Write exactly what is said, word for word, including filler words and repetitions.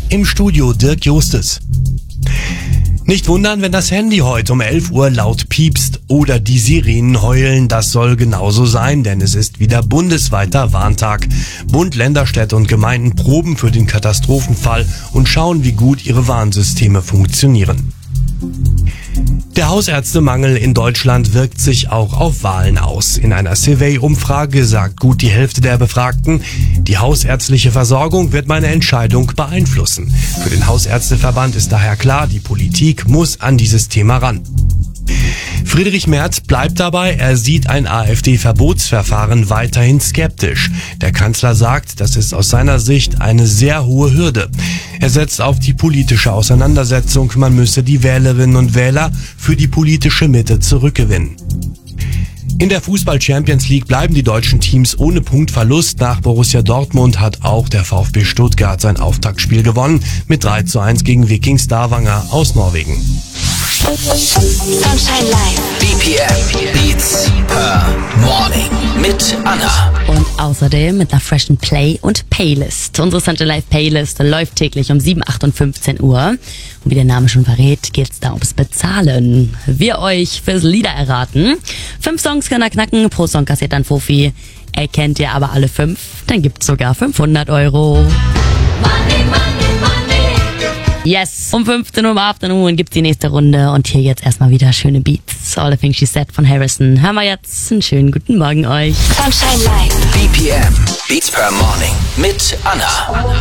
Im Studio Dirk Justes. Nicht wundern, wenn das Handy heute um elf Uhr laut piepst oder die Sirenen heulen. Das soll genauso sein, denn es ist wieder bundesweiter Warntag. Bund, Länder, Städte und Gemeinden proben für den Katastrophenfall und schauen, wie gut ihre Warnsysteme funktionieren. Der Hausärztemangel in Deutschland wirkt sich auch auf Wahlen aus. In einer Survey-Umfrage sagt gut die Hälfte der Befragten, die hausärztliche Versorgung wird meine Entscheidung beeinflussen. Für den Hausärzteverband ist daher klar, die Politik muss an dieses Thema ran. Friedrich Merz bleibt dabei, er sieht ein AfD-Verbotsverfahren weiterhin skeptisch. Der Kanzler sagt, das ist aus seiner Sicht eine sehr hohe Hürde. Er setzt auf die politische Auseinandersetzung, man müsse die Wählerinnen und Wähler für die politische Mitte zurückgewinnen. In der Fußball-Champions League bleiben die deutschen Teams ohne Punktverlust. Nach Borussia Dortmund hat auch der VfB Stuttgart sein Auftaktspiel gewonnen mit drei zu eins gegen Viking Stavanger aus Norwegen. Sunshine Live. B P M Beats per Morning mit Anna. Und außerdem mit einer freshen Play- und Playlist. Unsere Sunshine Live Playlist läuft täglich um sieben, acht und fünfzehn Uhr. Und wie der Name schon verrät, geht's da ums Bezahlen. Wir euch fürs Lieder erraten. Fünf Songs kann er knacken, pro Song kassiert dann Fofi. Erkennt ihr aber alle fünf, dann gibt's sogar fünfhundert Euro. Money, money, money. Yes, um fünfzehn Uhr im Afternoon gibt's die nächste Runde und hier jetzt erstmal wieder schöne Beats. All the Things She Said von Harrison. Hören wir jetzt einen schönen guten Morgen euch. Sunshine Live. B P M Beats per Morning mit Anna.